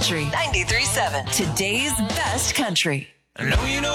Country 93.7. Today's best country. I know you know